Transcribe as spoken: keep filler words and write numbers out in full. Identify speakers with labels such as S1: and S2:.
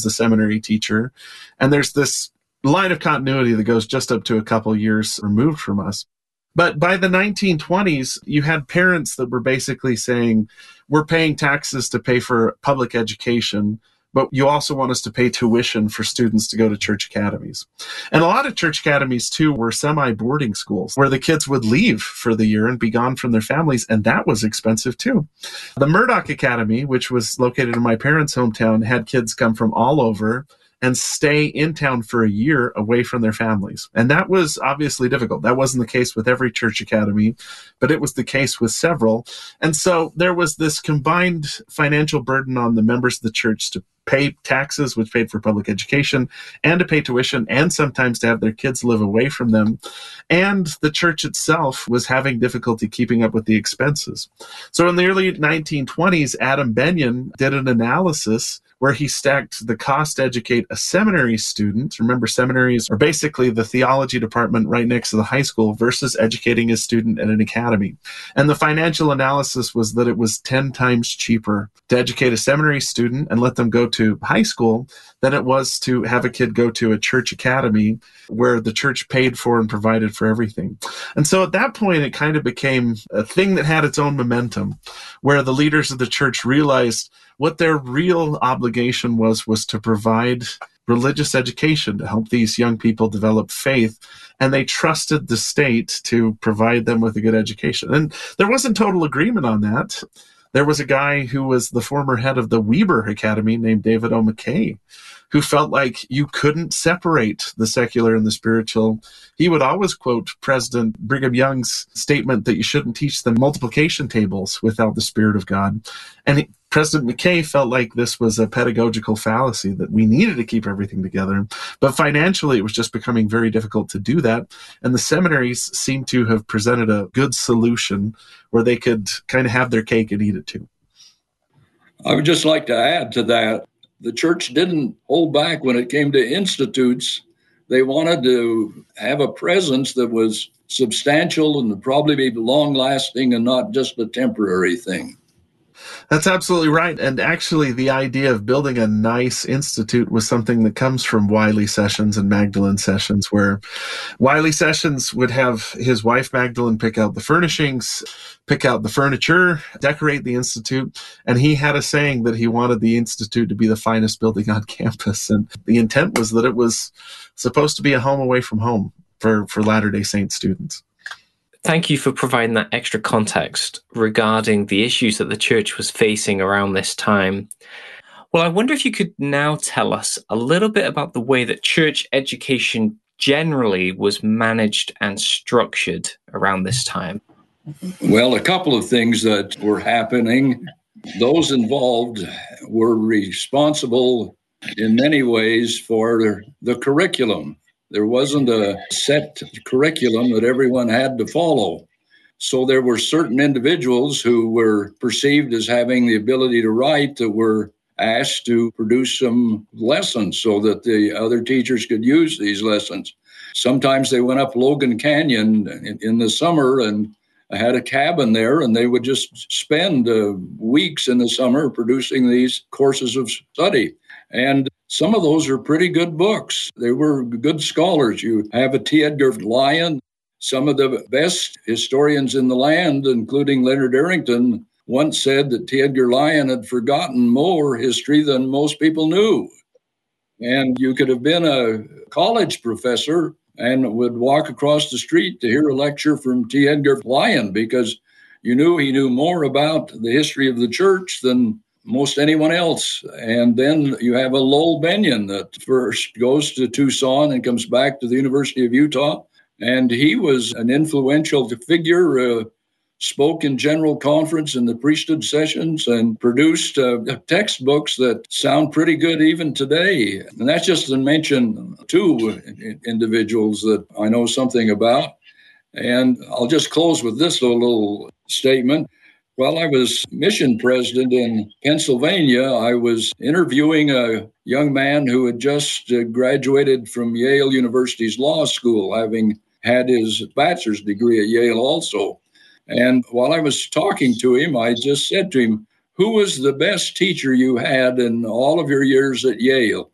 S1: a seminary teacher. And there's this line of continuity that goes just up to a couple years removed from us. But by the nineteen twenties, you had parents that were basically saying, we're paying taxes to pay for public education, but you also want us to pay tuition for students to go to church academies. And a lot of church academies, too, were semi-boarding schools where the kids would leave for the year and be gone from their families, and that was expensive, too. The Murdoch Academy, which was located in my parents' hometown, had kids come from all over and stay in town for a year away from their families. And that was obviously difficult. That wasn't the case with every church academy, but it was the case with several. And so there was this combined financial burden on the members of the church to pay taxes, which paid for public education, and to pay tuition, and sometimes to have their kids live away from them. And the church itself was having difficulty keeping up with the expenses. So in the early nineteen twenties, Adam Benyon did an analysis where he stacked the cost to educate a seminary student. Remember, seminaries are basically the theology department right next to the high school versus educating a student at an academy. And the financial analysis was that it was ten times cheaper to educate a seminary student and let them go to high school than it was to have a kid go to a church academy where the church paid for and provided for everything. And so at that point, it kind of became a thing that had its own momentum, where the leaders of the church realized what their real obligation was, was to provide religious education to help these young people develop faith. And they trusted the state to provide them with a good education. And there wasn't total agreement on that. There was a guy who was the former head of the Weber Academy named David O. McKay, who felt like you couldn't separate the secular and the spiritual. He would always quote President Brigham Young's statement that you shouldn't teach them multiplication tables without the Spirit of God. And he, President McKay felt like this was a pedagogical fallacy, that we needed to keep everything together. But financially, it was just becoming very difficult to do that. And the seminaries seemed to have presented a good solution where they could kind of have their cake and eat it too.
S2: I would just like to add to that, the church didn't hold back when it came to institutes. They wanted to have a presence that was substantial and would probably be long-lasting and not just a temporary thing.
S1: That's absolutely right. And actually, the idea of building a nice institute was something that comes from Wiley Sessions and Magdalene Sessions, where Wiley Sessions would have his wife Magdalene pick out the furnishings, pick out the furniture, decorate the institute. And he had a saying that he wanted the institute to be the finest building on campus. And the intent was that it was supposed to be a home away from home for, for Latter-day Saint students.
S3: Thank you for providing that extra context regarding the issues that the church was facing around this time. Well, I wonder if you could now tell us a little bit about the way that church education generally was managed and structured around this time.
S2: Well, a couple of things that were happening. Those involved were responsible in many ways for the curriculum. There wasn't a set curriculum that everyone had to follow. So there were certain individuals who were perceived as having the ability to write that were asked to produce some lessons so that the other teachers could use these lessons. Sometimes they went up Logan Canyon in, in the summer and had a cabin there, and they would just spend uh, weeks in the summer producing these courses of study. And some of those are pretty good books. They were good scholars. You have a T. Edgar Lyon. Some of the best historians in the land, including Leonard Arrington, once said that T. Edgar Lyon had forgotten more history than most people knew. And you could have been a college professor and would walk across the street to hear a lecture from T. Edgar Lyon because you knew he knew more about the history of the church than most anyone else. And then you have a Lowell Benyon that first goes to Tucson and comes back to the University of Utah. And he was an influential figure, uh, spoke in general conference in the priesthood sessions and produced uh, textbooks that sound pretty good even today. And that's just to mention two individuals that I know something about. And I'll just close with this little statement. While I was mission president in Pennsylvania, I was interviewing a young man who had just uh, graduated from Yale University's law school, having had his bachelor's degree at Yale also. And while I was talking to him, I just said to him, "Who was the best teacher you had in all of your years at Yale?"